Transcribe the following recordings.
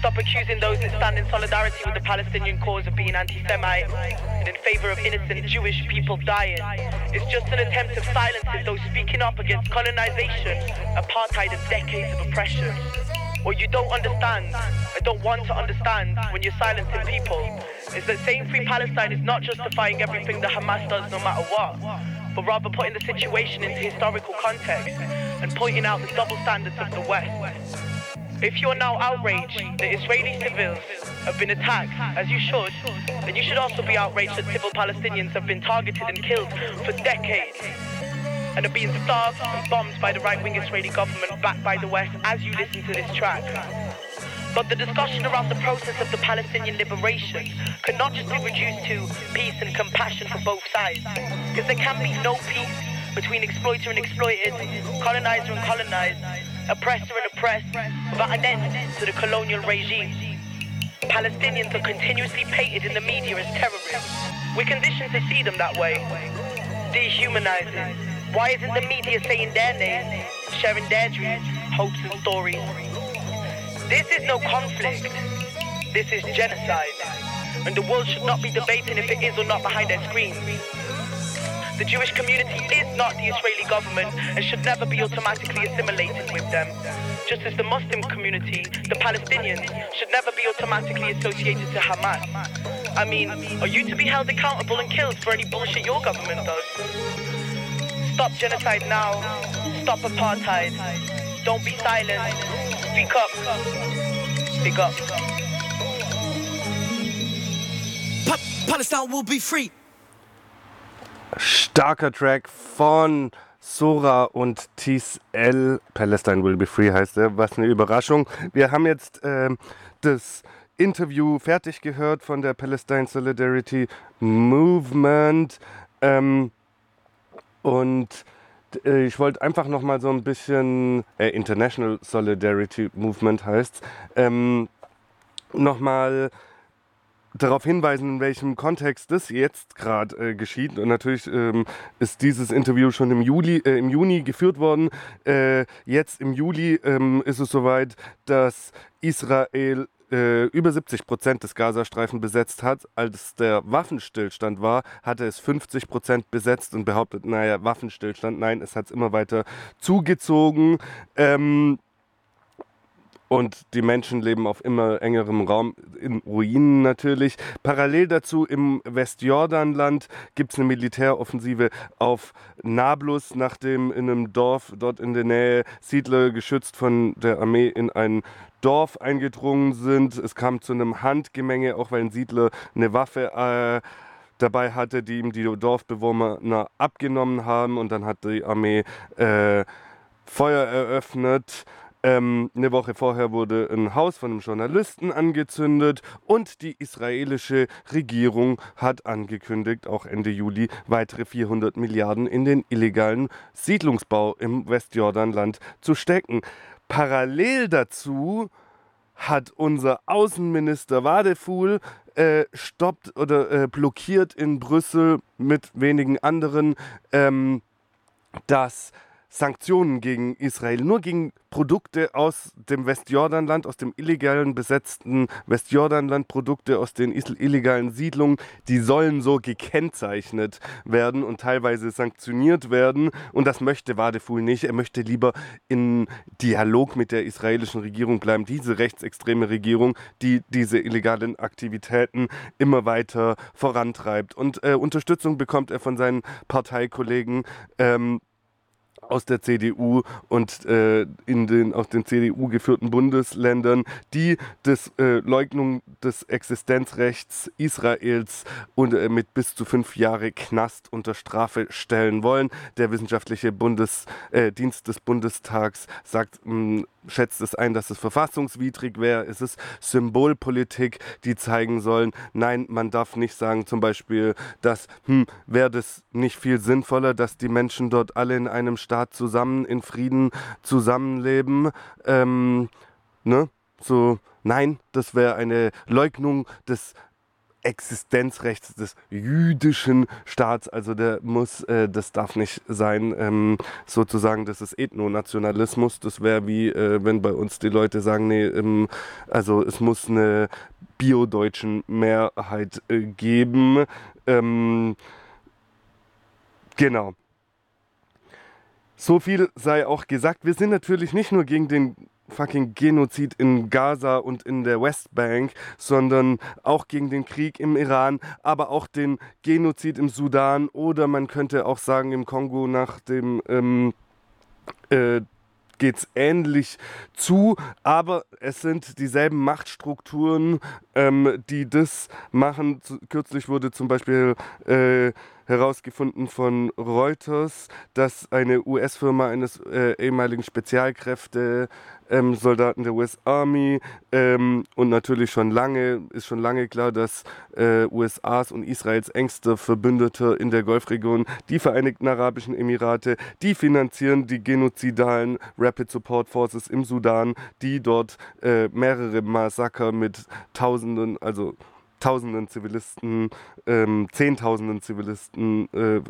stop accusing those that stand in solidarity with the Palestinian cause of being anti-Semite and in favour of innocent Jewish people dying. It's just an attempt of silencing those speaking up against colonisation, apartheid and decades of oppression. What you don't understand, and don't want to understand when you're silencing people, is that saying free Palestine is not justifying everything that Hamas does no matter what, but rather putting the situation into historical context and pointing out the double standards of the West. If you're now outraged that Israeli civils have been attacked, as you should, then you should also be outraged that civil Palestinians have been targeted and killed for decades and are being starved and bombed by the right-wing Israeli government backed by the West as you listen to this track. But the discussion around the process of the Palestinian liberation cannot just be reduced to peace and compassion for both sides, because there can be no peace between exploiter and exploited, colonizer and colonized, oppressor and oppressed, without an end to the colonial regime. Palestinians are continuously painted in the media as terrorists. We're conditioned to see them that way, dehumanizing. Why isn't the media saying their name, sharing their dreams, hopes and stories? This is no conflict. This is genocide. And the world should not be debating if it is or not behind their screens. The Jewish community is not the Israeli government and should never be automatically assimilated with them. Just as the Muslim community, the Palestinians, should never be automatically associated to Hamas. I mean, are you to be held accountable and killed for any bullshit your government does? Stop genocide now. Stop apartheid. Don't be silent. Speak up. Speak up. Palestine will be free. Starker Track von Sora und Tis L. Palestine Will Be Free heißt er. Was eine Überraschung. Wir haben jetzt das Interview fertig gehört von der Palestine Solidarity Movement. Und ich wollte einfach nochmal so ein bisschen, International Solidarity Movement heißt nochmal darauf hinweisen, in welchem Kontext das jetzt gerade geschieht. Und natürlich ist dieses Interview schon im Juni geführt worden. Jetzt im Juli ist es soweit, dass Israel über 70% des Gazastreifen besetzt hat. Als der Waffenstillstand war, hatte es 50% besetzt und behauptet, naja, Waffenstillstand, nein, es hat es immer weiter zugezogen. Und die Menschen leben auf immer engerem Raum, in Ruinen natürlich. Parallel dazu im Westjordanland gibt es eine Militäroffensive auf Nablus, nachdem in einem Dorf dort in der Nähe Siedler geschützt von der Armee in ein Dorf eingedrungen sind. Es kam zu einem Handgemenge, auch weil ein Siedler eine Waffe dabei hatte, die ihm die Dorfbewohner abgenommen haben. Und dann hat die Armee Feuer eröffnet. Eine Woche vorher wurde ein Haus von einem Journalisten angezündet und die israelische Regierung hat angekündigt, auch Ende Juli weitere 400 Milliarden in den illegalen Siedlungsbau im Westjordanland zu stecken. Parallel dazu hat unser Außenminister Wadephul stoppt oder blockiert in Brüssel mit wenigen anderen das Sanktionen gegen Israel, nur gegen Produkte aus dem Westjordanland, aus dem illegalen besetzten Westjordanland, Produkte aus den illegalen Siedlungen, die sollen so gekennzeichnet werden und teilweise sanktioniert werden. Und das möchte Wadephul nicht. Er möchte lieber in Dialog mit der israelischen Regierung bleiben, diese rechtsextreme Regierung, die diese illegalen Aktivitäten immer weiter vorantreibt. Und Unterstützung bekommt er von seinen Parteikollegen aus der CDU und aus den CDU geführten Bundesländern, die das Leugnung des Existenzrechts Israels und mit bis zu 5 Jahre Knast unter Strafe stellen wollen. Der wissenschaftliche Dienst des Bundestags schätzt es ein, dass es verfassungswidrig wäre. Es ist Symbolpolitik, die zeigen sollen, nein, man darf nicht sagen zum Beispiel, dass wäre das nicht viel sinnvoller, dass die Menschen dort alle in einem Staat zusammen in Frieden zusammenleben. Nein, das wäre eine Leugnung des Existenzrechts des jüdischen Staats. Also das darf nicht sein, sozusagen, das ist Ethnonationalismus. Das wäre wie, wenn bei uns die Leute sagen, nee, also es muss eine biodeutschen Mehrheit geben. Genau. So viel sei auch gesagt. Wir sind natürlich nicht nur gegen den fucking Genozid in Gaza und in der Westbank, sondern auch gegen den Krieg im Iran, aber auch den Genozid im Sudan oder man könnte auch sagen im Kongo nach dem geht es ähnlich zu, aber es sind dieselben Machtstrukturen, die das machen. Kürzlich wurde zum Beispiel herausgefunden von Reuters, dass eine US-Firma eines ehemaligen Spezialkräfte-Soldaten der US Army und natürlich ist schon lange klar, dass USAs und Israels engster Verbündeter in der Golfregion, die Vereinigten Arabischen Emirate, die finanzieren die genozidalen Rapid Support Forces im Sudan, die dort mehrere Massaker mit Tausenden Zivilisten, Zehntausenden Zivilisten,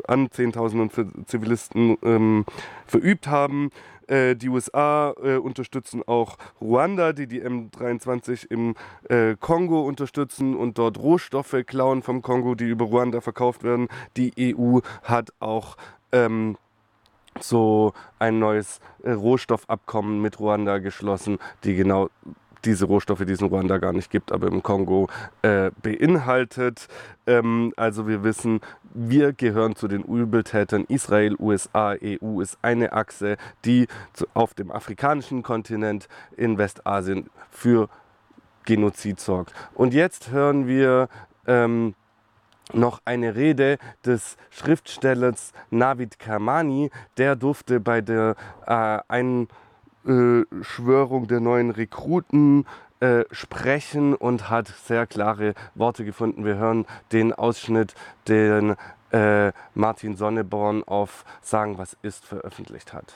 verübt haben. Die USA unterstützen auch Ruanda, die M23 im Kongo unterstützen und dort Rohstoffe klauen vom Kongo, die über Ruanda verkauft werden. Die EU hat auch so ein neues Rohstoffabkommen mit Ruanda geschlossen, die genau diese Rohstoffe, die es in Ruanda gar nicht gibt, aber im Kongo beinhaltet. Also wir wissen, wir gehören zu den Übeltätern. Israel, USA, EU ist eine Achse, die auf dem afrikanischen Kontinent in Westasien für Genozid sorgt. Und jetzt hören wir noch eine Rede des Schriftstellers Navid Kermani. Der durfte bei der Einschwörung der neuen Rekruten sprechen und hat sehr klare Worte gefunden. Wir hören den Ausschnitt, den Martin Sonneborn auf Sagen, was ist veröffentlicht hat.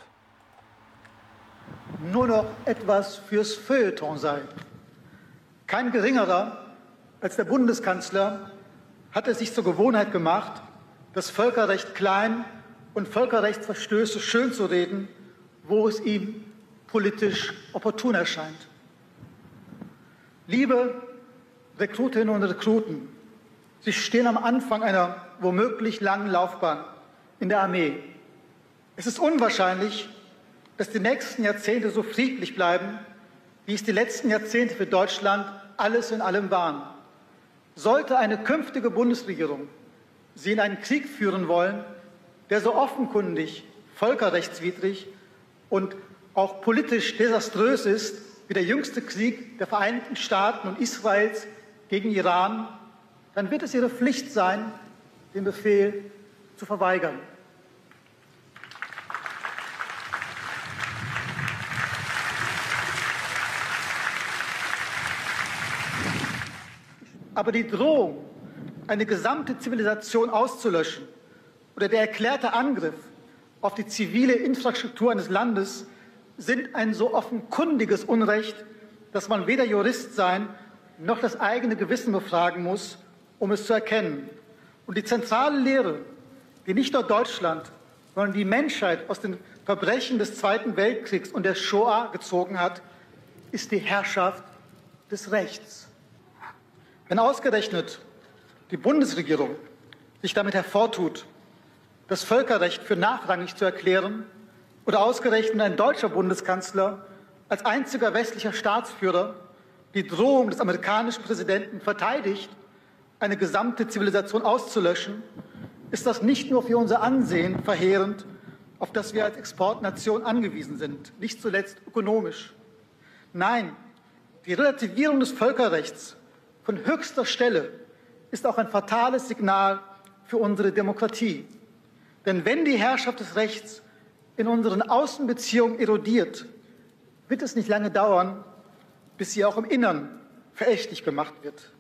Nur noch etwas fürs Feuilleton sei. Kein geringerer als der Bundeskanzler hat es sich zur Gewohnheit gemacht, das Völkerrecht klein und Völkerrechtsverstöße schön zu reden, wo es ihm politisch opportun erscheint. Liebe Rekrutinnen und Rekruten, Sie stehen am Anfang einer womöglich langen Laufbahn in der Armee. Es ist unwahrscheinlich, dass die nächsten Jahrzehnte so friedlich bleiben, wie es die letzten Jahrzehnte für Deutschland alles in allem waren. Sollte eine künftige Bundesregierung Sie in einen Krieg führen wollen, der so offenkundig völkerrechtswidrig und auch politisch desaströs ist, wie der jüngste Krieg der Vereinigten Staaten und Israels gegen Iran, dann wird es Ihre Pflicht sein, den Befehl zu verweigern. Aber die Drohung, eine gesamte Zivilisation auszulöschen oder der erklärte Angriff auf die zivile Infrastruktur eines Landes sind ein so offenkundiges Unrecht, dass man weder Jurist sein noch das eigene Gewissen befragen muss, um es zu erkennen. Und die zentrale Lehre, die nicht nur Deutschland, sondern die Menschheit aus den Verbrechen des Zweiten Weltkriegs und der Shoah gezogen hat, ist die Herrschaft des Rechts. Wenn ausgerechnet die Bundesregierung sich damit hervortut, das Völkerrecht für nachrangig zu erklären, oder ausgerechnet ein deutscher Bundeskanzler als einziger westlicher Staatsführer die Drohung des amerikanischen Präsidenten verteidigt, eine gesamte Zivilisation auszulöschen, ist das nicht nur für unser Ansehen verheerend, auf das wir als Exportnation angewiesen sind, nicht zuletzt ökonomisch. Nein, die Relativierung des Völkerrechts von höchster Stelle ist auch ein fatales Signal für unsere Demokratie. Denn wenn die Herrschaft des Rechts in unseren Außenbeziehungen erodiert, wird es nicht lange dauern, bis sie auch im Innern verächtlich gemacht wird.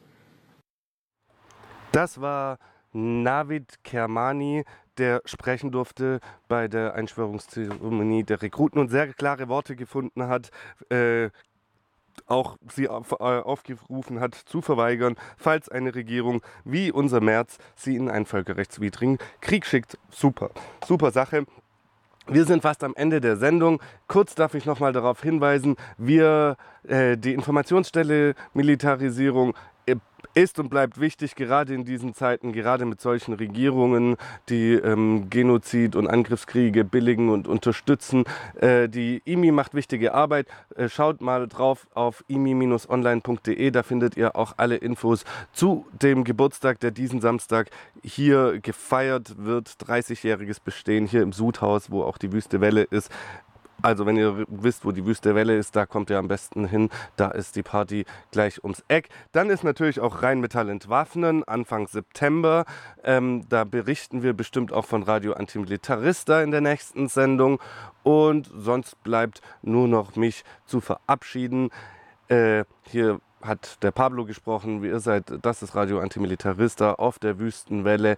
Das war Navid Kermani, der sprechen durfte bei der Einschwörungszeremonie der Rekruten und sehr klare Worte gefunden hat, auch sie aufgerufen hat, zu verweigern, falls eine Regierung wie unser Merz sie in einen völkerrechtswidrigen Krieg schickt. Super, super Sache. Wir sind fast am Ende der Sendung. Kurz darf ich noch mal darauf hinweisen, die Informationsstelle Militarisierung ist und bleibt wichtig, gerade in diesen Zeiten, gerade mit solchen Regierungen, die Genozid und Angriffskriege billigen und unterstützen. Die IMI macht wichtige Arbeit. Schaut mal drauf auf imi-online.de, da findet ihr auch alle Infos zu dem Geburtstag, der diesen Samstag hier gefeiert wird. 30-jähriges Bestehen hier im Sudhaus, wo auch die Wüste Welle ist. Also wenn ihr wisst, wo die Wüste Welle ist, da kommt ihr am besten hin. Da ist die Party gleich ums Eck. Dann ist natürlich auch Rheinmetall entwaffnen, Anfang September. Da berichten wir bestimmt auch von Radio Antimilitarista in der nächsten Sendung. Und sonst bleibt nur noch mich zu verabschieden. Hier hat der Pablo gesprochen, wie ihr seid, das ist Radio Antimilitarista auf der Wüstenwelle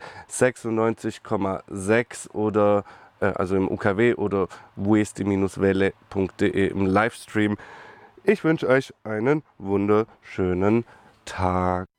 96,6 oder also im UKW oder weste-welle.de im Livestream. Ich wünsche euch einen wunderschönen Tag.